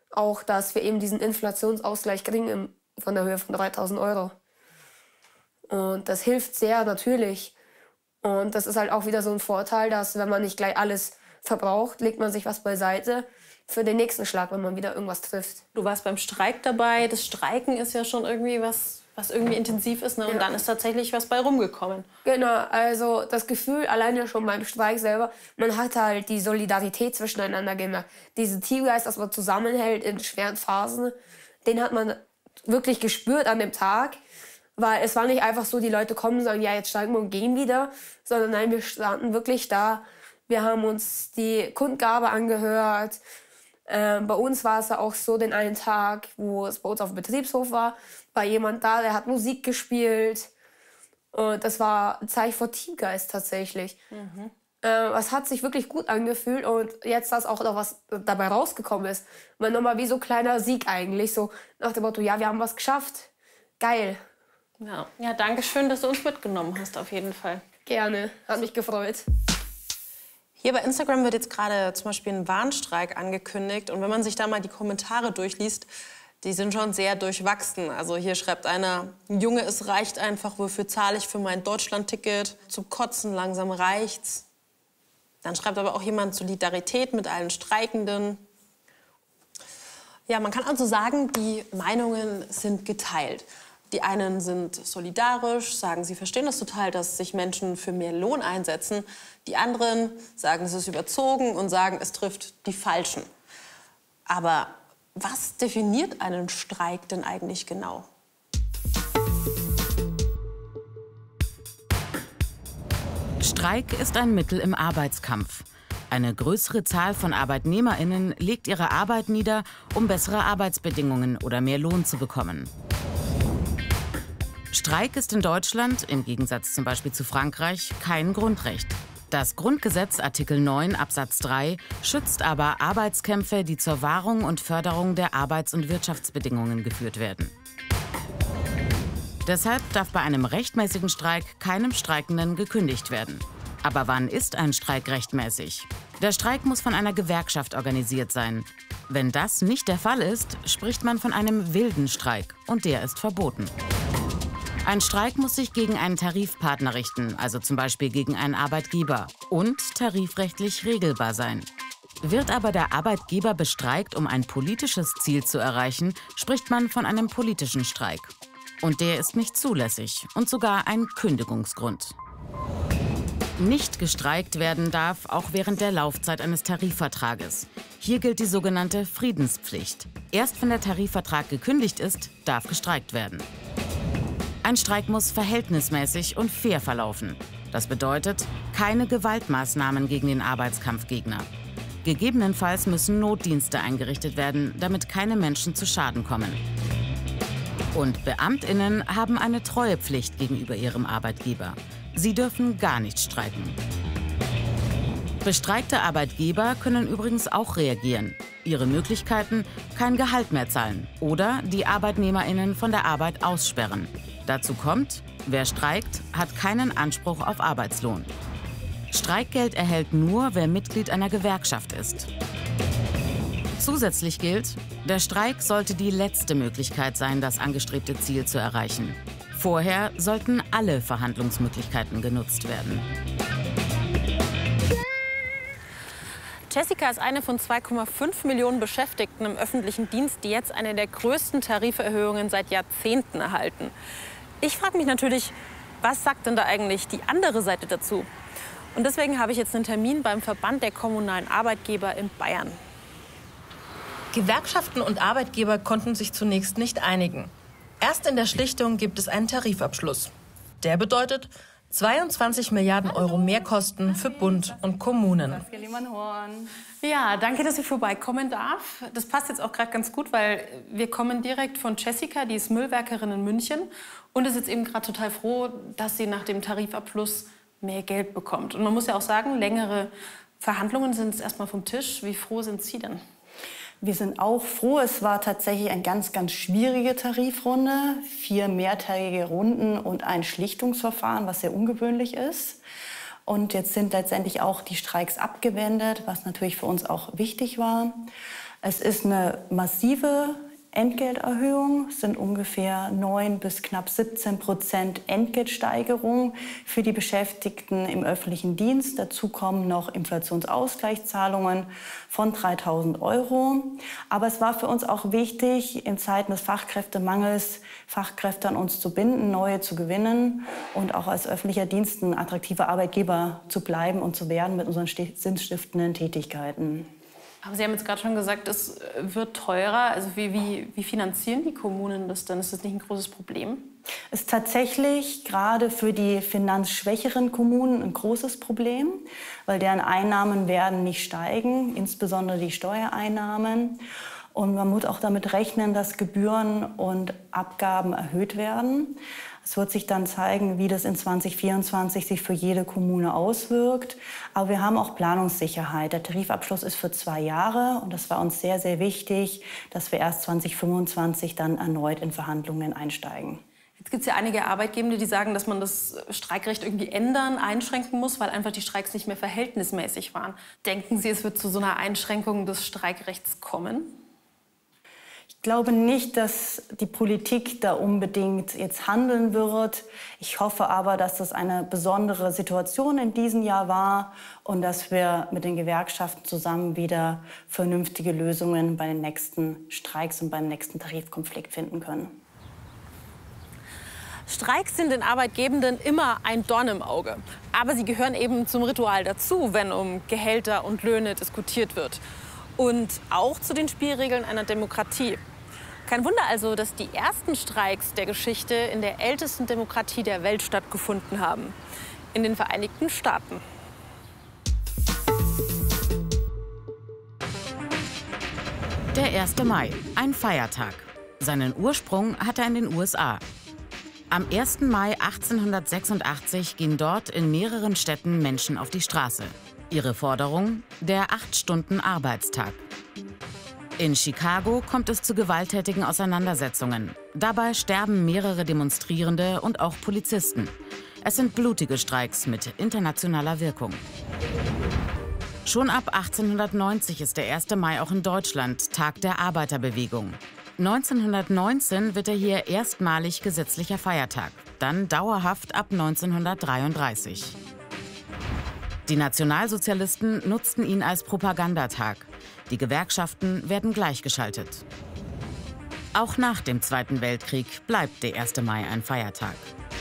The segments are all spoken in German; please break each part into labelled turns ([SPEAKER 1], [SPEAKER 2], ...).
[SPEAKER 1] auch, dass wir eben diesen Inflationsausgleich kriegen von der Höhe von 3.000 Euro. Und das hilft sehr natürlich. Und das ist halt auch wieder so ein Vorteil, dass wenn man nicht gleich alles verbraucht, legt man sich was beiseite für den nächsten Schlag, wenn man wieder irgendwas trifft.
[SPEAKER 2] Du warst beim Streik dabei. Das Streiken ist ja schon irgendwie was irgendwie intensiv ist, ne? Und dann ist tatsächlich was bei rumgekommen.
[SPEAKER 1] Genau, also das Gefühl alleine schon beim Streik selber, man hat halt die Solidarität zwischeneinander gemerkt. Diesen Teamgeist, dass man zusammenhält in schweren Phasen, den hat man wirklich gespürt an dem Tag. Weil es war nicht einfach so, die Leute kommen und sagen, ja, jetzt steigen wir und gehen wieder. Sondern nein, wir standen wirklich da. Wir haben uns die Kundgabe angehört. Bei uns war es ja auch so, den einen Tag, wo es bei uns auf dem Betriebshof war jemand da, der hat Musik gespielt. Und das war ein Zeichen von Teamgeist tatsächlich. Es hat sich wirklich gut angefühlt. Und jetzt, dass auch noch was dabei rausgekommen ist. Man nochmal wie so ein kleiner Sieg eigentlich. So nach dem Motto, ja, wir haben was geschafft. Geil.
[SPEAKER 2] Ja, danke schön, dass du uns mitgenommen hast, auf jeden Fall.
[SPEAKER 1] Gerne, hat mich gefreut.
[SPEAKER 2] Hier bei Instagram wird jetzt gerade zum Beispiel ein Warnstreik angekündigt. Und wenn man sich da mal die Kommentare durchliest, die sind schon sehr durchwachsen. Also hier schreibt einer, Junge, es reicht einfach, wofür zahle ich für mein Deutschlandticket? Zum Kotzen, langsam reicht's. Dann schreibt aber auch jemand Solidarität mit allen Streikenden. Ja, man kann also sagen, die Meinungen sind geteilt. Die einen sind solidarisch, sagen, sie verstehen das total, dass sich Menschen für mehr Lohn einsetzen. Die anderen sagen, es ist überzogen und sagen, es trifft die Falschen. Aber was definiert einen Streik denn eigentlich genau?
[SPEAKER 3] Streik ist ein Mittel im Arbeitskampf. Eine größere Zahl von ArbeitnehmerInnen legt ihre Arbeit nieder, um bessere Arbeitsbedingungen oder mehr Lohn zu bekommen. Streik ist in Deutschland, im Gegensatz zum Beispiel zu Frankreich, kein Grundrecht. Das Grundgesetz Artikel 9 Absatz 3 schützt aber Arbeitskämpfe, die zur Wahrung und Förderung der Arbeits- und Wirtschaftsbedingungen geführt werden. Deshalb darf bei einem rechtmäßigen Streik keinem Streikenden gekündigt werden. Aber wann ist ein Streik rechtmäßig? Der Streik muss von einer Gewerkschaft organisiert sein. Wenn das nicht der Fall ist, spricht man von einem wilden Streik und der ist verboten. Ein Streik muss sich gegen einen Tarifpartner richten, also zum Beispiel gegen einen Arbeitgeber, und tarifrechtlich regelbar sein. Wird aber der Arbeitgeber bestreikt, um ein politisches Ziel zu erreichen, spricht man von einem politischen Streik. Und der ist nicht zulässig und sogar ein Kündigungsgrund. Nicht gestreikt werden darf auch während der Laufzeit eines Tarifvertrages. Hier gilt die sogenannte Friedenspflicht. Erst wenn der Tarifvertrag gekündigt ist, darf gestreikt werden. Ein Streik muss verhältnismäßig und fair verlaufen. Das bedeutet, keine Gewaltmaßnahmen gegen den Arbeitskampfgegner. Gegebenenfalls müssen Notdienste eingerichtet werden, damit keine Menschen zu Schaden kommen. Und BeamtInnen haben eine Treuepflicht gegenüber ihrem Arbeitgeber. Sie dürfen gar nicht streiken. Bestreikte Arbeitgeber können übrigens auch reagieren. Ihre Möglichkeiten: kein Gehalt mehr zahlen oder die ArbeitnehmerInnen von der Arbeit aussperren. Dazu kommt, wer streikt, hat keinen Anspruch auf Arbeitslohn. Streikgeld erhält nur, wer Mitglied einer Gewerkschaft ist. Zusätzlich gilt, der Streik sollte die letzte Möglichkeit sein, das angestrebte Ziel zu erreichen. Vorher sollten alle Verhandlungsmöglichkeiten genutzt werden.
[SPEAKER 2] Jessica ist eine von 2,5 Millionen Beschäftigten im öffentlichen Dienst, die jetzt eine der größten Tariferhöhungen seit Jahrzehnten erhalten. Ich frage mich natürlich, was sagt denn da eigentlich die andere Seite dazu? Und deswegen habe ich jetzt einen Termin beim Verband der kommunalen Arbeitgeber in Bayern.
[SPEAKER 4] Gewerkschaften und Arbeitgeber konnten sich zunächst nicht einigen. Erst in der Schlichtung gibt es einen Tarifabschluss. Der bedeutet 22 Milliarden Euro Mehrkosten für Bund und Kommunen.
[SPEAKER 2] Ja, danke, dass ich vorbeikommen darf. Das passt jetzt auch gerade ganz gut, weil wir kommen direkt von Jessica, die ist Müllwerkerin in München und ist jetzt eben gerade total froh, dass sie nach dem Tarifabschluss mehr Geld bekommt. Und man muss ja auch sagen, längere Verhandlungen sind jetzt erstmal vom Tisch. Wie froh sind Sie denn?
[SPEAKER 5] Wir sind auch froh. Es war tatsächlich eine ganz, ganz schwierige Tarifrunde. 4 mehrtägige Runden und ein Schlichtungsverfahren, was sehr ungewöhnlich ist. Und jetzt sind letztendlich auch die Streiks abgewendet, was natürlich für uns auch wichtig war. Es ist eine massive Entgelterhöhung, es sind ungefähr 9 bis knapp 17% Entgeltsteigerung für die Beschäftigten im öffentlichen Dienst. Dazu kommen noch Inflationsausgleichszahlungen von 3.000 €. Aber es war für uns auch wichtig, in Zeiten des Fachkräftemangels Fachkräfte an uns zu binden, neue zu gewinnen und auch als öffentlicher Dienst ein attraktiver Arbeitgeber zu bleiben und zu werden mit unseren sinnstiftenden Tätigkeiten.
[SPEAKER 2] Aber Sie haben jetzt gerade schon gesagt, es wird teurer. Also wie finanzieren die Kommunen das denn? Ist das nicht ein großes Problem?
[SPEAKER 5] Ist tatsächlich gerade für die finanzschwächeren Kommunen ein großes Problem, weil deren Einnahmen werden nicht steigen, insbesondere die Steuereinnahmen. Und man muss auch damit rechnen, dass Gebühren und Abgaben erhöht werden. Es wird sich dann zeigen, wie das in 2024 sich für jede Kommune auswirkt. Aber wir haben auch Planungssicherheit. Der Tarifabschluss ist für 2 Jahre und das war uns sehr, sehr wichtig, dass wir erst 2025 dann erneut in Verhandlungen einsteigen.
[SPEAKER 2] Jetzt gibt es ja einige Arbeitgebende, die sagen, dass man das Streikrecht irgendwie ändern, einschränken muss, weil einfach die Streiks nicht mehr verhältnismäßig waren. Denken Sie, es wird zu so einer Einschränkung des Streikrechts kommen?
[SPEAKER 5] Ich glaube nicht, dass die Politik da unbedingt jetzt handeln wird. Ich hoffe aber, dass das eine besondere Situation in diesem Jahr war und dass wir mit den Gewerkschaften zusammen wieder vernünftige Lösungen bei den nächsten Streiks und beim nächsten Tarifkonflikt finden können.
[SPEAKER 2] Streiks sind den Arbeitgebenden immer ein Dorn im Auge. Aber sie gehören eben zum Ritual dazu, wenn um Gehälter und Löhne diskutiert wird. Und auch zu den Spielregeln einer Demokratie. Kein Wunder also, dass die ersten Streiks der Geschichte in der ältesten Demokratie der Welt stattgefunden haben, in den Vereinigten Staaten.
[SPEAKER 3] Der 1. Mai, ein Feiertag. Seinen Ursprung hat er in den USA. Am 1. Mai 1886 gehen dort in mehreren Städten Menschen auf die Straße. Ihre Forderung? Der 8-Stunden-Arbeitstag. In Chicago kommt es zu gewalttätigen Auseinandersetzungen. Dabei sterben mehrere Demonstrierende und auch Polizisten. Es sind blutige Streiks mit internationaler Wirkung. Schon ab 1890 ist der 1. Mai auch in Deutschland Tag der Arbeiterbewegung. 1919 wird er hier erstmalig gesetzlicher Feiertag, dann dauerhaft ab 1933. Die Nationalsozialisten nutzten ihn als Propagandatag. Die Gewerkschaften werden gleichgeschaltet. Auch nach dem Zweiten Weltkrieg bleibt der 1. Mai ein Feiertag.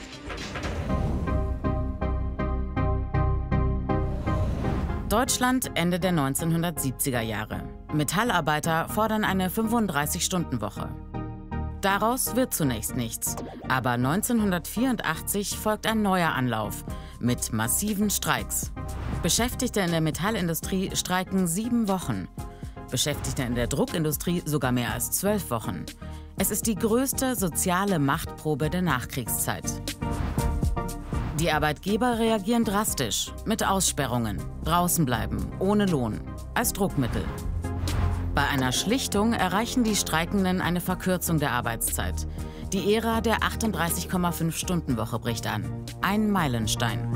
[SPEAKER 3] Deutschland Ende der 1970er Jahre. Metallarbeiter fordern eine 35-Stunden-Woche. Daraus wird zunächst nichts. Aber 1984 folgt ein neuer Anlauf mit massiven Streiks. Beschäftigte in der Metallindustrie streiken 7 Wochen. Beschäftigte in der Druckindustrie sogar mehr als 12 Wochen. Es ist die größte soziale Machtprobe der Nachkriegszeit. Die Arbeitgeber reagieren drastisch mit Aussperrungen, draußen bleiben, ohne Lohn, als Druckmittel. Bei einer Schlichtung erreichen die Streikenden eine Verkürzung der Arbeitszeit. Die Ära der 38,5-Stunden-Woche bricht an. Ein Meilenstein.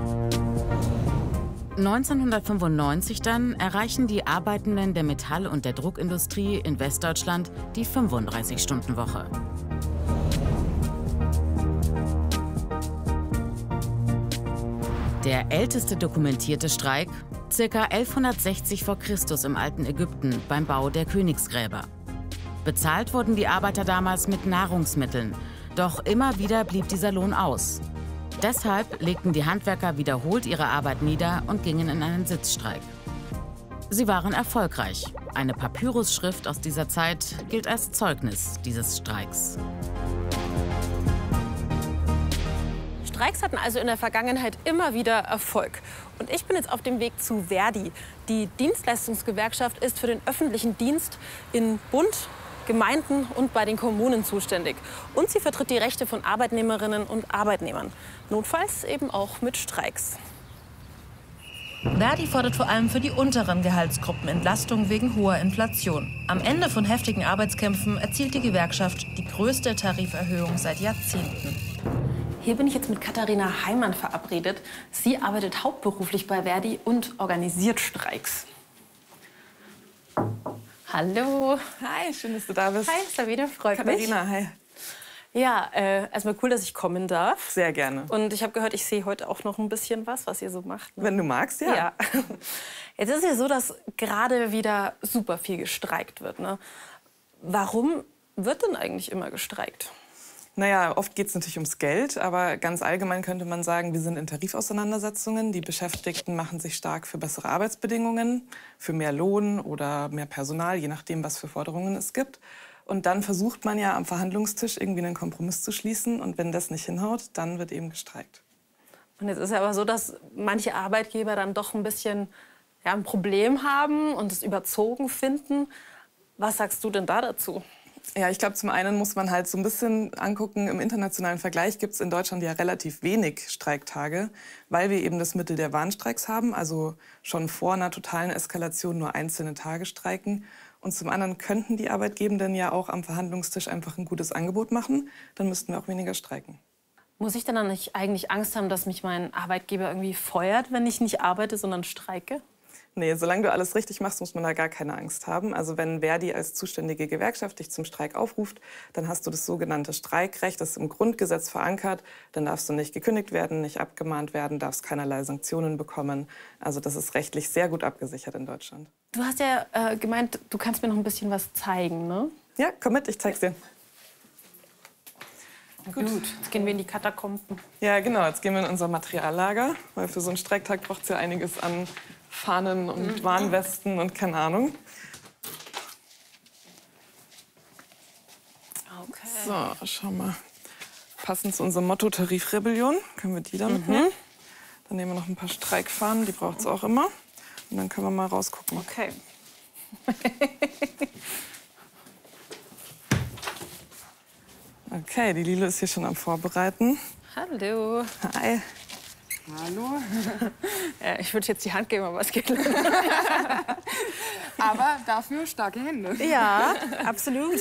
[SPEAKER 3] 1995 dann erreichen die Arbeitenden der Metall- und der Druckindustrie in Westdeutschland die 35-Stunden-Woche. Der älteste dokumentierte Streik, ca. 1160 v. Chr. im alten Ägypten beim Bau der Königsgräber. Bezahlt wurden die Arbeiter damals mit Nahrungsmitteln, doch immer wieder blieb dieser Lohn aus. Deshalb legten die Handwerker wiederholt ihre Arbeit nieder und gingen in einen Sitzstreik. Sie waren erfolgreich. Eine Papyrusschrift aus dieser Zeit gilt als Zeugnis dieses Streiks.
[SPEAKER 2] Streiks hatten also in der Vergangenheit immer wieder Erfolg. Und ich bin jetzt auf dem Weg zu Verdi. Die Dienstleistungsgewerkschaft ist für den öffentlichen Dienst in Bund, Gemeinden und bei den Kommunen zuständig. Und sie vertritt die Rechte von Arbeitnehmerinnen und Arbeitnehmern. Notfalls eben auch mit Streiks.
[SPEAKER 4] Verdi fordert vor allem für die unteren Gehaltsgruppen Entlastung wegen hoher Inflation. Am Ende von heftigen Arbeitskämpfen erzielt die Gewerkschaft die größte Tariferhöhung seit Jahrzehnten.
[SPEAKER 2] Hier bin ich jetzt mit Katharina Heimann verabredet. Sie arbeitet hauptberuflich bei Verdi und organisiert Streiks.
[SPEAKER 6] Hallo.
[SPEAKER 7] Hi, schön, dass du da bist.
[SPEAKER 6] Hi, Sabine, freut
[SPEAKER 7] Katharina,
[SPEAKER 6] mich.
[SPEAKER 7] hi.
[SPEAKER 6] Ja, erstmal cool, dass ich kommen darf.
[SPEAKER 7] Sehr gerne.
[SPEAKER 6] Und ich habe gehört, ich sehe heute auch noch ein bisschen was ihr so macht. Ne?
[SPEAKER 7] Wenn du magst, ja.
[SPEAKER 6] Ja. Jetzt ist es ja so, dass gerade wieder super viel gestreikt wird. Ne? Warum wird denn eigentlich immer gestreikt?
[SPEAKER 7] Naja, oft geht es natürlich ums Geld, aber ganz allgemein könnte man sagen, wir sind in Tarifauseinandersetzungen. Die Beschäftigten machen sich stark für bessere Arbeitsbedingungen, für mehr Lohn oder mehr Personal, je nachdem, was für Forderungen es gibt. Und dann versucht man ja am Verhandlungstisch irgendwie einen Kompromiss zu schließen. Und wenn das nicht hinhaut, dann wird eben gestreikt.
[SPEAKER 6] Und jetzt ist ja aber so, dass manche Arbeitgeber dann doch ein bisschen ein Problem haben und es überzogen finden. Was sagst du denn da dazu?
[SPEAKER 7] Ja, ich glaube, zum einen muss man halt so ein bisschen angucken, im internationalen Vergleich gibt es in Deutschland ja relativ wenig Streiktage, weil wir eben das Mittel der Warnstreiks haben, also schon vor einer totalen Eskalation nur einzelne Tage streiken. Und zum anderen könnten die Arbeitgebenden ja auch am Verhandlungstisch einfach ein gutes Angebot machen, dann müssten wir auch weniger streiken.
[SPEAKER 6] Muss ich dann nicht eigentlich Angst haben, dass mich mein Arbeitgeber irgendwie feuert, wenn ich nicht arbeite, sondern streike?
[SPEAKER 7] Nee, solange du alles richtig machst, muss man da gar keine Angst haben. Also wenn Verdi als zuständige Gewerkschaft dich zum Streik aufruft, dann hast du das sogenannte Streikrecht, das ist im Grundgesetz verankert. Dann darfst du nicht gekündigt werden, nicht abgemahnt werden, darfst keinerlei Sanktionen bekommen. Also das ist rechtlich sehr gut abgesichert in Deutschland.
[SPEAKER 6] Du hast ja gemeint, du kannst mir noch ein bisschen was zeigen, ne?
[SPEAKER 7] Ja, komm mit, ich zeig's dir.
[SPEAKER 6] Gut, jetzt gehen wir in die Katakomben.
[SPEAKER 7] Ja, genau, jetzt gehen wir in unser Materiallager, weil für so einen Streiktag braucht es ja einiges an Fahnen und Warnwesten und keine Ahnung.
[SPEAKER 6] Okay.
[SPEAKER 7] So, schau mal. Passend zu unserem Motto Tarifrebellion können wir die da mitnehmen. Dann nehmen wir noch ein paar Streikfahnen, die braucht es auch immer. Und dann können wir mal rausgucken.
[SPEAKER 6] Okay.
[SPEAKER 7] Okay, die Lilo ist hier schon am Vorbereiten.
[SPEAKER 6] Hallo.
[SPEAKER 7] Hi.
[SPEAKER 8] Hallo.
[SPEAKER 6] Ich würde jetzt die Hand geben, aber es geht nicht.
[SPEAKER 8] Aber dafür starke Hände.
[SPEAKER 6] Ja, absolut.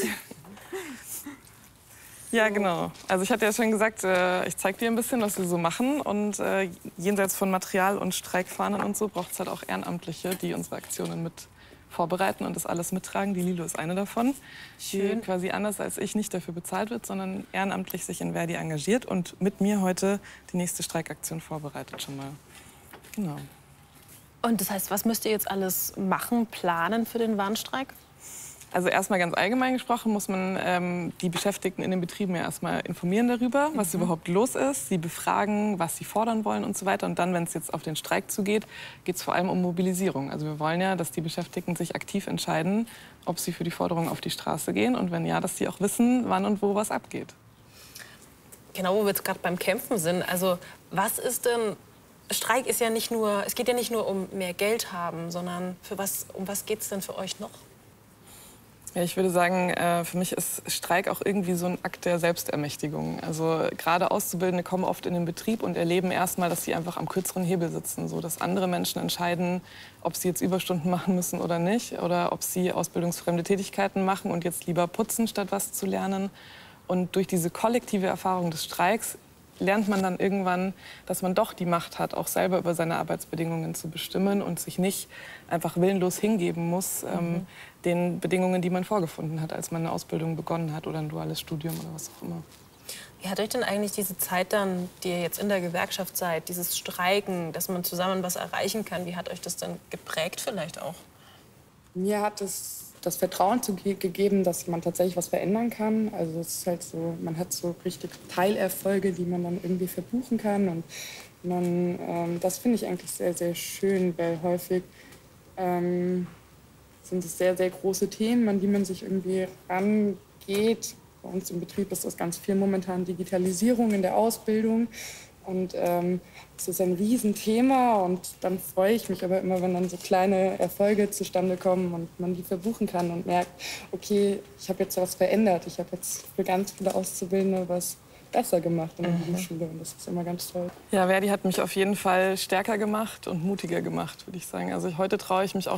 [SPEAKER 7] Ja, genau. Also ich hatte ja schon gesagt, ich zeige dir ein bisschen, was wir so machen. Und jenseits von Material und Streikfahnen und so braucht es halt auch Ehrenamtliche, die unsere Aktionen mit vorbereiten und das alles mittragen. Die Lilo ist eine davon, die quasi anders als ich nicht dafür bezahlt wird, sondern ehrenamtlich sich in Verdi engagiert und mit mir heute die nächste Streikaktion vorbereitet schon mal. Genau.
[SPEAKER 6] Und das heißt, was müsst ihr jetzt alles machen, planen für den Warnstreik?
[SPEAKER 7] Also erstmal ganz allgemein gesprochen muss man die Beschäftigten in den Betrieben ja erstmal informieren darüber, was überhaupt los ist, sie befragen, was sie fordern wollen und so weiter. Und dann, wenn es jetzt auf den Streik zugeht, geht es vor allem um Mobilisierung. Also wir wollen ja, dass die Beschäftigten sich aktiv entscheiden, ob sie für die Forderung auf die Straße gehen und wenn ja, dass sie auch wissen, wann und wo was abgeht.
[SPEAKER 6] Genau, wo wir jetzt gerade beim Kämpfen sind. Also was ist denn, Streik ist ja nicht nur, es geht ja nicht nur um mehr Geld haben, sondern um was geht es denn für euch noch?
[SPEAKER 7] Ja, ich würde sagen, für mich ist Streik auch irgendwie so ein Akt der Selbstermächtigung. Also gerade Auszubildende kommen oft in den Betrieb und erleben erstmal, dass sie einfach am kürzeren Hebel sitzen, so dass andere Menschen entscheiden, ob sie jetzt Überstunden machen müssen oder nicht oder ob sie ausbildungsfremde Tätigkeiten machen und jetzt lieber putzen, statt was zu lernen. Und durch diese kollektive Erfahrung des Streiks lernt man dann irgendwann, dass man doch die Macht hat, auch selber über seine Arbeitsbedingungen zu bestimmen und sich nicht einfach willenlos hingeben muss den Bedingungen, die man vorgefunden hat, als man eine Ausbildung begonnen hat oder ein duales Studium oder was auch immer.
[SPEAKER 6] Wie hat euch denn eigentlich diese Zeit dann, die ihr jetzt in der Gewerkschaft seid, dieses Streiken, dass man zusammen was erreichen kann, wie hat euch das dann geprägt vielleicht auch?
[SPEAKER 8] Mir hat es das Vertrauen gegeben, dass man tatsächlich was verändern kann. Also es ist halt so, man hat so richtig Teilerfolge, die man dann irgendwie verbuchen kann. Und das finde ich eigentlich sehr, sehr schön, weil häufig sind es sehr, sehr große Themen, an die man sich irgendwie rangeht. Bei uns im Betrieb ist das ganz viel momentan Digitalisierung in der Ausbildung. Und es ist ein Riesenthema und dann freue ich mich aber immer, wenn dann so kleine Erfolge zustande kommen und man die verbuchen kann und merkt, okay, ich habe jetzt was verändert. Ich habe jetzt für ganz viele Auszubildende was besser gemacht in der Berufsschule und das ist immer ganz toll.
[SPEAKER 7] Ja, Verdi hat mich auf jeden Fall stärker gemacht und mutiger gemacht, würde ich sagen. Also heute traue ich mich auch